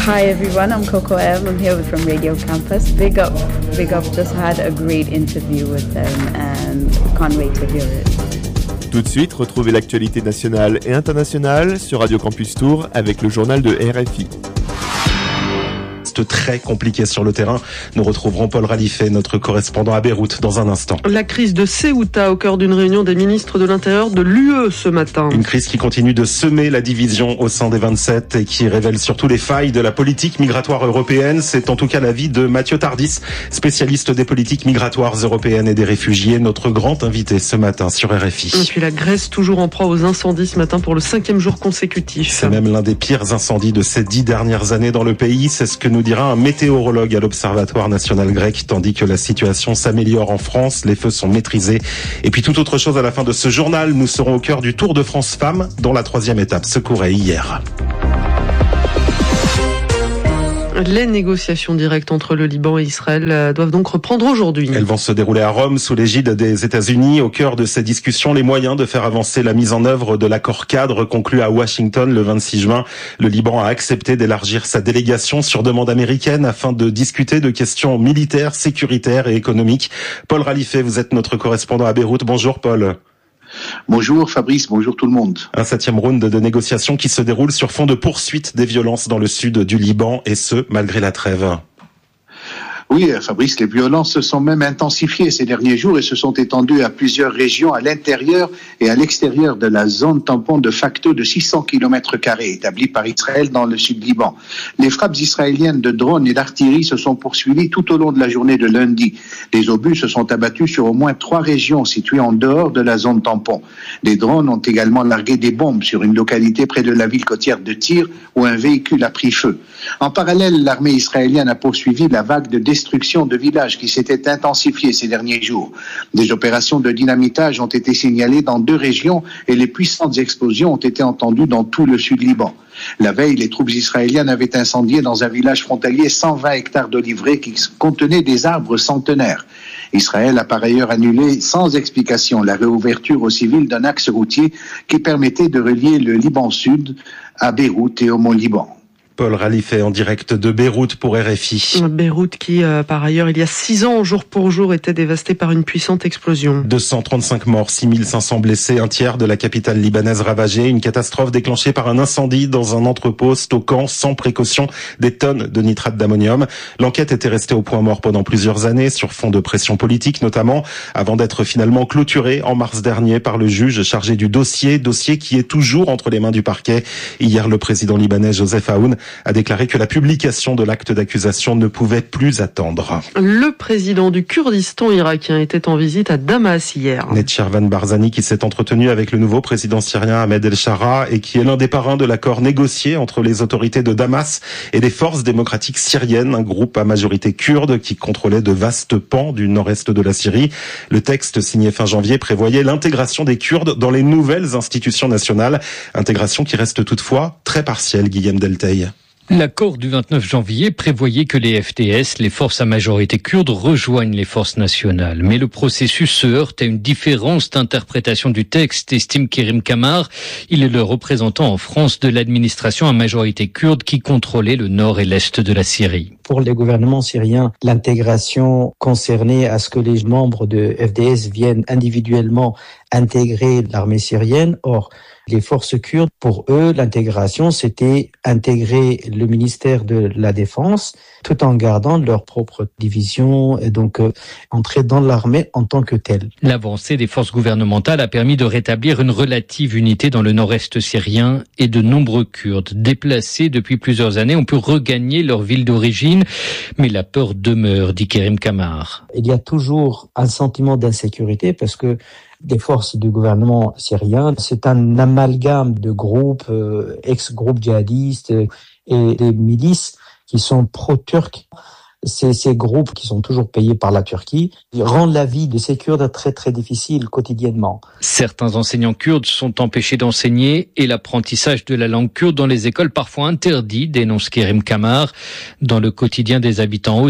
Hi everyone, I'm Coco M. I'm here from Radio Campus. Big up. Just had a great interview with them and can't wait to hear it. Tout de suite, retrouvez l'actualité nationale et internationale sur Radio Campus Tours avec le journal de RFI. Très compliqué sur le terrain. Nous retrouverons Paul Ralifet, notre correspondant à Beyrouth, dans un instant. La crise de Ceuta au cœur d'une réunion des ministres de l'Intérieur de l'UE ce matin. Une crise qui continue de semer la division au sein des 27 et qui révèle surtout les failles de la politique migratoire européenne. C'est en tout cas l'avis de Mathieu Tardis, spécialiste des politiques migratoires européennes et des réfugiés, notre grand invité ce matin sur RFI. Et puis la Grèce toujours en proie aux incendies ce matin pour le 5e jour consécutif. C'est même l'un des pires incendies de ces 10 dernières années dans le pays. C'est ce que nous dira un météorologue à l'Observatoire national grec, tandis que la situation s'améliore en France, les feux sont maîtrisés. Et puis toute autre chose à la fin de ce journal, nous serons au cœur du Tour de France Femmes, dont la 3e étape se courait hier. Les négociations directes entre le Liban et Israël doivent donc reprendre aujourd'hui. Elles vont se dérouler à Rome sous l'égide des États-Unis. Au cœur de ces discussions, les moyens de faire avancer la mise en œuvre de l'accord cadre conclu à Washington le 26 juin. Le Liban a accepté d'élargir sa délégation sur demande américaine afin de discuter de questions militaires, sécuritaires et économiques. Paul Ralifet, vous êtes notre correspondant à Beyrouth. Bonjour Paul. Bonjour Fabrice, bonjour tout le monde. Un 7e round de négociations qui se déroule sur fond de poursuite des violences dans le sud du Liban, et ce, malgré la trêve. Oui, Fabrice, les violences se sont même intensifiées ces derniers jours et se sont étendues à plusieurs régions à l'intérieur et à l'extérieur de la zone tampon de facto de 600 km² établie par Israël dans le sud Liban. Les frappes israéliennes de drones et d'artillerie se sont poursuivies tout au long de la journée de lundi. Des obus se sont abattus sur au moins 3 régions situées en dehors de la zone tampon. Des drones ont également largué des bombes sur une localité près de la ville côtière de Tyr où un véhicule a pris feu. En parallèle, l'armée israélienne a poursuivi la vague de destruction de villages qui s'était intensifiée ces derniers jours. Des opérations de dynamitage ont été signalées dans 2 régions et les puissantes explosions ont été entendues dans tout le sud Liban. La veille, les troupes israéliennes avaient incendié dans un village frontalier 120 hectares d'oliveraies qui contenaient des arbres centenaires. Israël a par ailleurs annulé sans explication la réouverture aux civils d'un axe routier qui permettait de relier le Liban Sud à Beyrouth et au Mont-Liban. Paul Ralifet en direct de Beyrouth pour RFI. Beyrouth qui, par ailleurs, il y a 6 ans, jour pour jour, était dévastée par une puissante explosion. 235 morts, 6500 blessés, un tiers de la capitale libanaise ravagée. Une catastrophe déclenchée par un incendie dans un entrepôt stockant sans précaution des tonnes de nitrate d'ammonium. L'enquête était restée au point mort pendant plusieurs années, sur fond de pression politique notamment, avant d'être finalement clôturée en mars dernier par le juge chargé du dossier qui est toujours entre les mains du parquet. Hier, le président libanais Joseph Aoun a déclaré que la publication de l'acte d'accusation ne pouvait plus attendre. Le président du Kurdistan irakien était en visite à Damas hier. Netcharvan Barzani qui s'est entretenu avec le nouveau président syrien Ahmed El-Shara et qui est l'un des parrains de l'accord négocié entre les autorités de Damas et les forces démocratiques syriennes, un groupe à majorité kurde qui contrôlait de vastes pans du nord-est de la Syrie. Le texte signé fin janvier prévoyait l'intégration des Kurdes dans les nouvelles institutions nationales, intégration qui reste toutefois très partielle, Guillaume Delteil. L'accord du 29 janvier prévoyait que les FDS, les forces à majorité kurde, rejoignent les forces nationales. Mais le processus se heurte à une différence d'interprétation du texte, estime Kerim Kamar. Il est le représentant en France de l'administration à majorité kurde qui contrôlait le nord et l'est de la Syrie. Pour les gouvernements syriens, l'intégration concernait à ce que les membres de FDS viennent individuellement intégrer l'armée syrienne. Or, les forces kurdes, pour eux, l'intégration, c'était intégrer le ministère de la Défense tout en gardant leur propre division et donc entrer dans l'armée en tant que telle. L'avancée des forces gouvernementales a permis de rétablir une relative unité dans le nord-est syrien et de nombreux Kurdes déplacés depuis plusieurs années ont pu regagner leur ville d'origine. Mais la peur demeure, dit Kerim Kamar. Il y a toujours un sentiment d'insécurité parce que des forces du gouvernement syrien, c'est un amalgame de groupes, ex-groupes djihadistes et des milices qui sont pro-turcs. Ces groupes qui sont toujours payés par la Turquie rendent la vie de ces Kurdes très très difficile quotidiennement. Certains enseignants kurdes sont empêchés d'enseigner et l'apprentissage de la langue kurde dans les écoles parfois interdit, dénonce Kerim Kamar. Dans le quotidien des habitants aussi,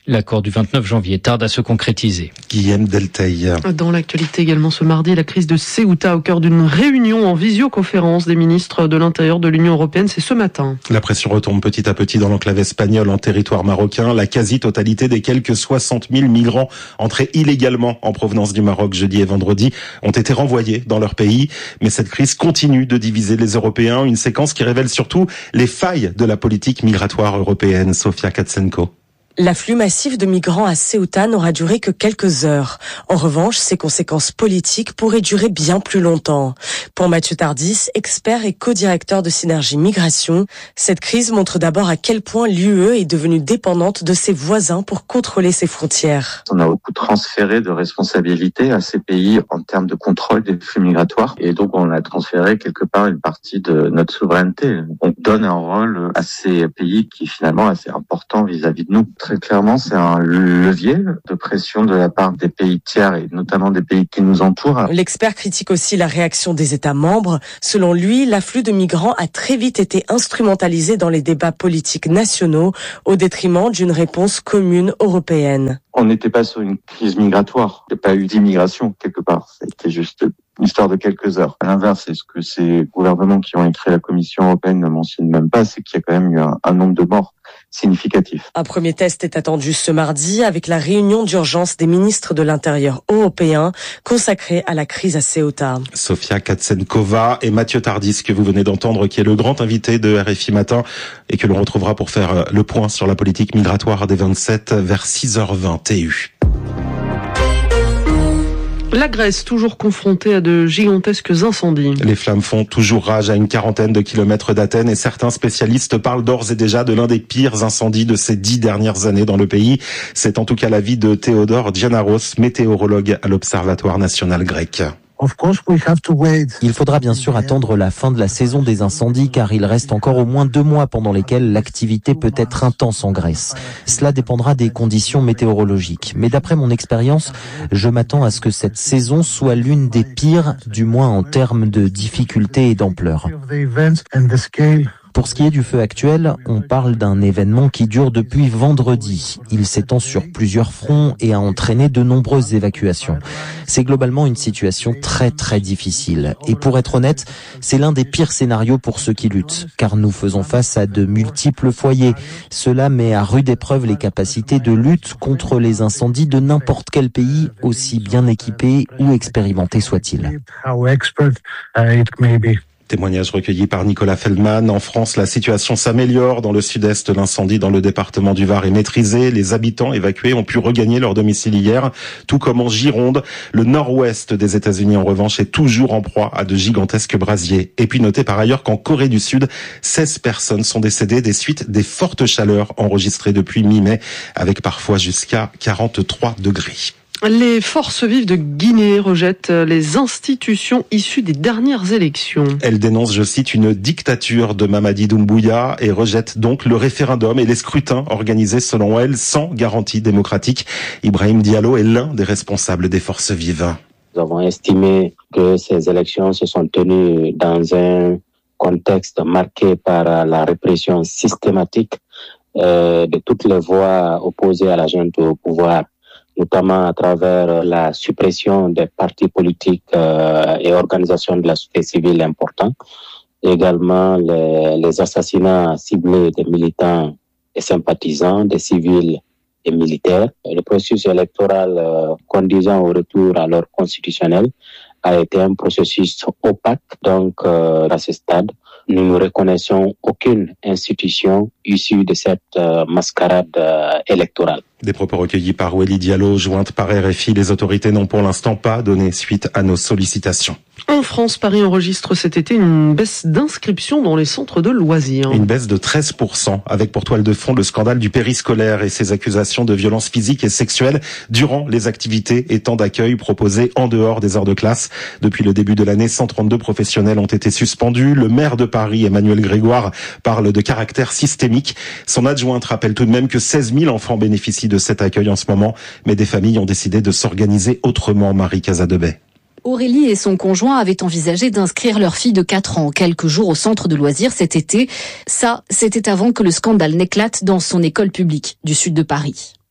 L'accord du 29 janvier tarde à se concrétiser. Guillaume Delteil. Dans l'actualité également ce mardi, la crise de Ceuta au cœur d'une réunion en visioconférence des ministres de l'Intérieur de l'Union européenne, c'est ce matin. La pression retombe petit à petit dans l'enclave espagnole en territoire marocain. La quasi-totalité des quelques 60 000 migrants entrés illégalement en provenance du Maroc jeudi et vendredi ont été renvoyés dans leur pays. Mais cette crise continue de diviser les Européens, une séquence qui révèle surtout les failles de la politique migratoire européenne. Sofia Katsenko. L'afflux massif de migrants à Ceuta n'aura duré que quelques heures. En revanche, ses conséquences politiques pourraient durer bien plus longtemps. Pour Mathieu Tardis, expert et co-directeur de Synergie Migration, cette crise montre d'abord à quel point l'UE est devenue dépendante de ses voisins pour contrôler ses frontières. On a beaucoup transféré de responsabilités à ces pays en termes de contrôle des flux migratoires et donc on a transféré quelque part une partie de notre souveraineté. On donne un rôle à ces pays qui est finalement assez important vis-à-vis de nous. Très clairement, c'est un levier de pression de la part des pays tiers et notamment des pays qui nous entourent. L'expert critique aussi la réaction des États membres. Selon lui, l'afflux de migrants a très vite été instrumentalisé dans les débats politiques nationaux au détriment d'une réponse commune européenne. On n'était pas sur une crise migratoire. Il n'y a pas eu d'immigration quelque part. C'était juste une histoire de quelques heures. À l'inverse, c'est ce que ces gouvernements qui ont écrit la Commission européenne ne mentionnent même pas, c'est qu'il y a quand même eu un nombre de morts significatif. Un premier test est attendu ce mardi avec la réunion d'urgence des ministres de l'Intérieur européens consacrée à la crise à Ceuta. Sofia Katsenkova et Mathieu Tardis que vous venez d'entendre, qui est le grand invité de RFI Matin et que l'on retrouvera pour faire le point sur la politique migratoire des 27 vers 6h20 TU. La Grèce, toujours confrontée à de gigantesques incendies. Les flammes font toujours rage à une quarantaine de kilomètres d'Athènes et certains spécialistes parlent d'ores et déjà de l'un des pires incendies de ces 10 dernières années dans le pays. C'est en tout cas l'avis de Théodore Giannaros, météorologue à l'Observatoire national grec. Il faudra bien sûr attendre la fin de la saison des incendies car il reste encore au moins 2 mois pendant lesquels l'activité peut être intense en Grèce. Cela dépendra des conditions météorologiques. Mais d'après mon expérience, je m'attends à ce que cette saison soit l'une des pires, du moins en termes de difficulté et d'ampleur. Pour ce qui est du feu actuel, on parle d'un événement qui dure depuis vendredi. Il s'étend sur plusieurs fronts et a entraîné de nombreuses évacuations. C'est globalement une situation très très difficile. Et pour être honnête, c'est l'un des pires scénarios pour ceux qui luttent, car nous faisons face à de multiples foyers. Cela met à rude épreuve les capacités de lutte contre les incendies de n'importe quel pays, aussi bien équipé ou expérimenté soit-il. Témoignage recueilli par Nicolas Feldman. En France, la situation s'améliore. Dans le sud-est, l'incendie dans le département du Var est maîtrisé. Les habitants évacués ont pu regagner leur domicile hier, tout comme en Gironde. Le nord-ouest des États-Unis, en revanche, est toujours en proie à de gigantesques brasiers. Et puis notez par ailleurs qu'en Corée du Sud, 16 personnes sont décédées des suites des fortes chaleurs enregistrées depuis mi-mai, avec parfois jusqu'à 43 degrés. Les forces vives de Guinée rejettent les institutions issues des dernières élections. Elle dénonce, je cite, une dictature de Mamadi Doumbouya et rejette donc le référendum et les scrutins organisés selon elle sans garantie démocratique. Ibrahim Diallo est l'un des responsables des forces vives. Nous avons estimé que ces élections se sont tenues dans un contexte marqué par la répression systématique de toutes les voix opposées à la junte au pouvoir, notamment à travers la suppression des partis politiques et organisations de la société civile importants, également les assassinats ciblés des militants et sympathisants, des civils et militaires. Le processus électoral conduisant au retour à l'ordre constitutionnel a été un processus opaque, donc à ce stade, nous ne reconnaissons aucune institution issue de cette mascarade électorale. Des propos recueillis par Weli Diallo, jointe par RFI. Les autorités n'ont pour l'instant pas donné suite à nos sollicitations. En France, Paris enregistre cet été une baisse d'inscription dans les centres de loisirs. Une baisse de 13%, avec pour toile de fond le scandale du périscolaire et ses accusations de violences physiques et sexuelles durant les activités et temps d'accueil proposés en dehors des heures de classe. Depuis le début de l'année, 132 professionnels ont été suspendus. Le maire de Paris, Emmanuel Grégoire, parle de caractère systémique. Son adjointe rappelle tout de même que 16 000 enfants bénéficient de cet accueil en ce moment, mais des familles ont décidé de s'organiser autrement. Marie Casadebay. Aurélie et son conjoint avaient envisagé d'inscrire leur fille de 4 ans quelques jours au centre de loisirs cet été. Ça, c'était avant que le scandale n'éclate dans son école publique du sud de Paris.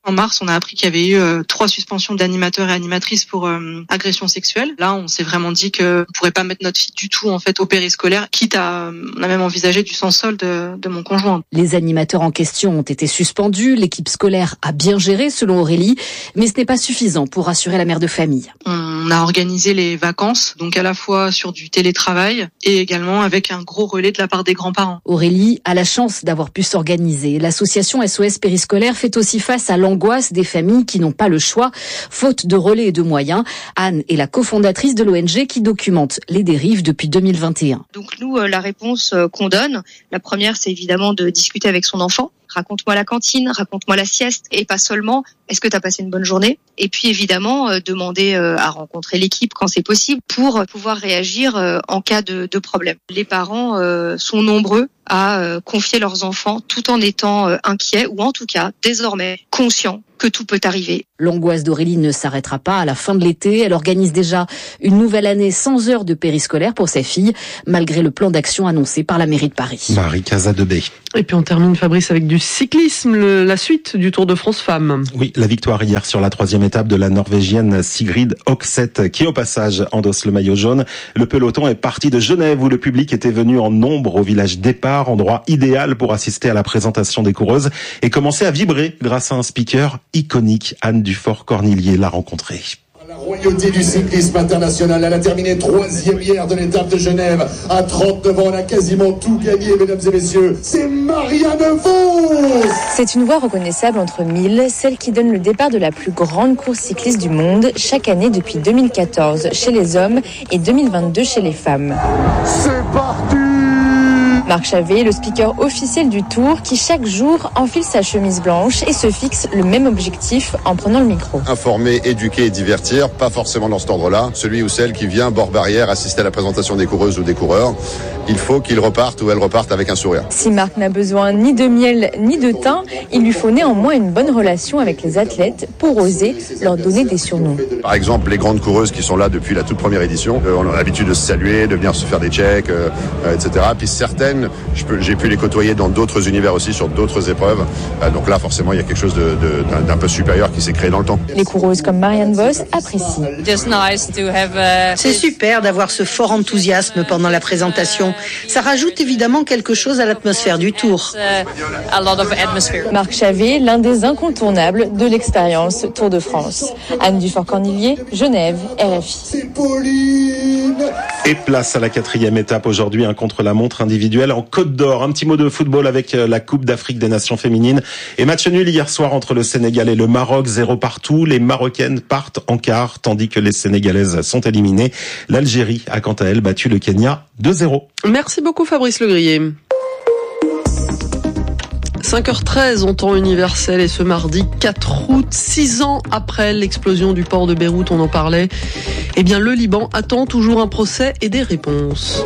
En mars, on a appris qu'il y avait eu 3 suspensions d'animateurs et animatrices pour agression sexuelle. Là, on s'est vraiment dit que on pourrait pas mettre notre fille du tout en fait au périscolaire, quitte à on a même envisagé du sans-solde de mon conjoint. Les animateurs en question ont été suspendus, l'équipe scolaire a bien géré selon Aurélie, mais ce n'est pas suffisant pour rassurer la mère de famille. On a organisé les vacances, donc à la fois sur du télétravail et également avec un gros relais de la part des grands-parents. Aurélie a la chance d'avoir pu s'organiser. L'association SOS Périscolaire fait aussi face à l'angoisse des familles qui n'ont pas le choix, faute de relais et de moyens. Anne est la cofondatrice de l'ONG qui documente les dérives depuis 2021. Donc nous, la réponse qu'on donne, la première, c'est évidemment de discuter avec son enfant. Raconte-moi la cantine, raconte-moi la sieste, et pas seulement est-ce que tu as passé une bonne journée. Et puis évidemment, demander à rencontrer l'équipe quand c'est possible pour pouvoir réagir en cas de problème. Les parents sont nombreux à confier leurs enfants tout en étant inquiets ou en tout cas désormais conscients que tout peut arriver. L'angoisse d'Aurélie ne s'arrêtera pas à la fin de l'été. Elle organise déjà une nouvelle année sans heures de périscolaire pour sa fille, malgré le plan d'action annoncé par la mairie de Paris. Marie Casadebé. Et puis on termine, Fabrice, avec du cyclisme, la suite du Tour de France Femmes. Oui, la victoire hier sur la 3e étape de la Norvégienne Sigrid Høgseth, qui au passage endosse le maillot jaune. Le peloton est parti de Genève, où le public était venu en nombre au village départ, endroit idéal pour assister à la présentation des coureuses et commencer à vibrer grâce à un speaker iconique. Anne Dufort-Cornillier l'a rencontrée. La royauté du cyclisme international, elle a terminé 3e hier de l'étape de Genève. À 39 ans, elle a quasiment tout gagné, mesdames et messieurs. C'est Marianne Vos. C'est une voix reconnaissable entre mille, celle qui donne le départ de la plus grande course cycliste du monde, chaque année depuis 2014 chez les hommes et 2022 chez les femmes. C'est parti! Marc Chavet, le speaker officiel du Tour, qui chaque jour enfile sa chemise blanche et se fixe le même objectif en prenant le micro. Informer, éduquer et divertir, pas forcément dans cet ordre-là. Celui ou celle qui vient bord barrière assister à la présentation des coureuses ou des coureurs, il faut qu'il reparte ou elle reparte avec un sourire. Si Marc n'a besoin ni de miel ni de thym, il lui faut néanmoins une bonne relation avec les athlètes pour oser leur donner des surnoms. Par exemple, les grandes coureuses qui sont là depuis la toute première édition, on a l'habitude de se saluer, de venir se faire des checks, etc. Puis certaines, j'ai pu les côtoyer dans d'autres univers aussi, sur d'autres épreuves. Donc là, forcément, il y a quelque chose d'un peu supérieur qui s'est créé dans le temps. Les coureuses comme Marianne Vos apprécient. C'est super d'avoir ce fort enthousiasme pendant la présentation. Ça rajoute évidemment quelque chose à l'atmosphère du Tour. Marc Chavet, l'un des incontournables de l'expérience Tour de France. Anne Dufort-Cornillier, Genève, RFI. Et place à la 4e étape aujourd'hui, un contre-la-montre individuel en Côte d'Or. Un petit mot de football avec la Coupe d'Afrique des Nations féminines. Et match nul hier soir entre le Sénégal et le Maroc, 0 partout. Les Marocaines partent en quart, tandis que les Sénégalaises sont éliminées. L'Algérie a quant à elle battu le Kenya 2-0. Merci beaucoup Fabrice Legrier. 5h13 en temps universel et ce mardi 4 août, 6 ans après l'explosion du port de Beyrouth, on en parlait, eh bien le Liban attend toujours un procès et des réponses.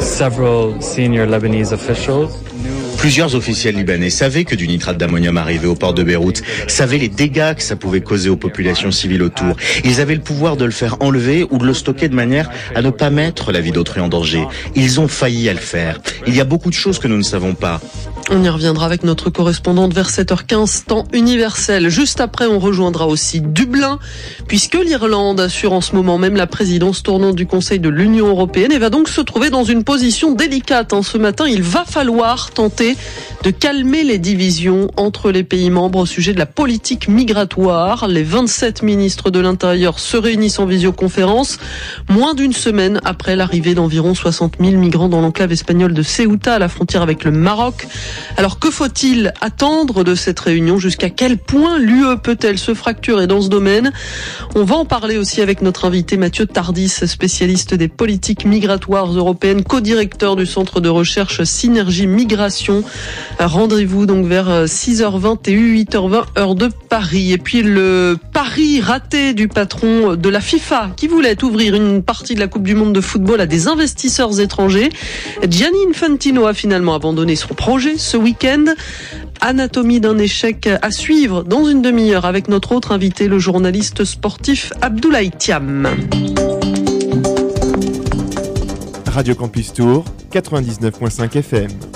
Plusieurs officiels libanais savaient que du nitrate d'ammonium arrivait au port de Beyrouth, savaient les dégâts que ça pouvait causer aux populations civiles autour. Ils avaient le pouvoir de le faire enlever ou de le stocker de manière à ne pas mettre la vie d'autrui en danger. Ils ont failli à le faire. Il y a beaucoup de choses que nous ne savons pas. On y reviendra avec notre correspondante vers 7h15, temps universel. Juste après, on rejoindra aussi Dublin, puisque l'Irlande assure en ce moment même la présidence tournante du Conseil de l'Union européenne et va donc se trouver dans une position délicate. Ce matin, il va falloir tenter de calmer les divisions entre les pays membres au sujet de la politique migratoire. Les 27 ministres de l'Intérieur se réunissent en visioconférence, moins d'une semaine après l'arrivée d'environ 60 000 migrants dans l'enclave espagnole de Ceuta, à la frontière avec le Maroc. Alors que faut-il attendre de cette réunion? Jusqu'à quel point l'UE peut-elle se fracturer dans ce domaine? On va en parler aussi avec notre invité Mathieu Tardis, spécialiste des politiques migratoires européennes, co-directeur du centre de recherche Synergie Migration. Rendez-vous donc vers 6h20 et 8h20 heure de Paris. Et puis le pari raté du patron de la FIFA qui voulait ouvrir une partie de la Coupe du Monde de football à des investisseurs étrangers. Gianni Infantino a finalement abandonné son projet ce week-end. Anatomie d'un échec à suivre dans une demi-heure avec notre autre invité, le journaliste sportif Abdoulaye Thiam. Radio Campus Tour, 99.5 FM.